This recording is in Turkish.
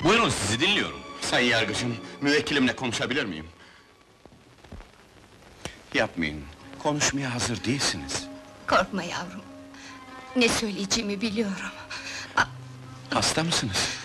Buyurun, sizi dinliyorum. Sayın yargıcım, müvekkilimle konuşabilir miyim? Yapmayın, konuşmaya hazır değilsiniz. Korkma yavrum. Ne söyleyeceğimi biliyorum. Hasta mısınız?